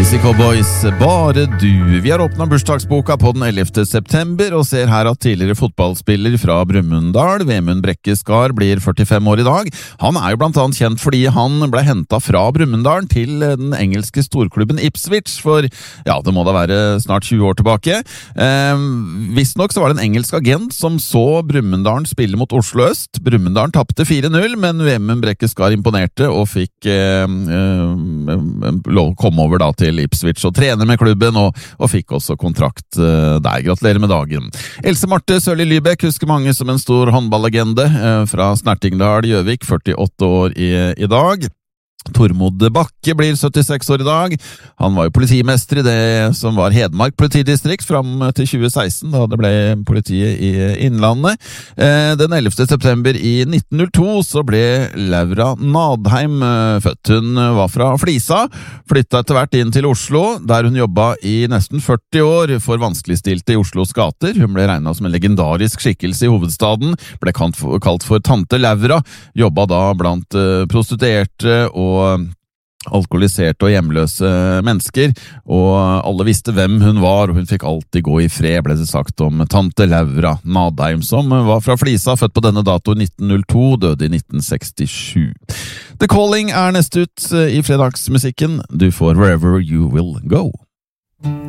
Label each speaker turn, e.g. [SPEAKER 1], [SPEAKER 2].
[SPEAKER 1] Sissy Cowboys, bare du. Vi har åpnet bursdagsboka på den 11. september og ser her at tidligere fotballspiller fra Brumunddal, Vemund Brekkeskar, blir 45 år i dag. Han er jo blant annet kjent fordi han ble hentet fra Brumunddal til den engelske storklubben Ipswich for, ja, det må da være snart 20 år tilbake. Visstnok så var det en engelsk agent som så Brumunddal spille mot Oslo Øst. Brumunddal tappte 4-0, men Vemund Brekkeskar imponerte og fikk lov å komme over da til Ipswich og trene med klubben, og fikk også kontrakt der. Gratulerer med dagen. Else Marte Sørli Lybekk husker mange som en stor håndballlegende fra Snertingdal, Gjøvik, 48 år i dag. Tormod Bakke blir 76 år i dag. Han var jo politimester i det som var Hedmark politidistrikt fram til 2016, da det ble politiet i Innlandet. Den 11. september i 1902 så ble Laura Nadheim født. Hun var fra Flisa, flyttet etter hvert inn til Oslo, der hun jobbet i nesten 40 år for vanskeligstilte i Oslos gater. Hun ble regnet som en legendarisk skikkelse i hovedstaden, ble kalt for Tante Laura, jobbet da blant prostituerte og alkoholiserte og hjemløse mennesker, og alle visste hvem hun var, og hun fikk alltid gå i fred, ble det sagt om Tante Laura Nadheim, som var fra Flisa, født på denne dato 1902, døde i 1967. The Calling er neste ut i fredagsmusikken. Du får Wherever You Will Go.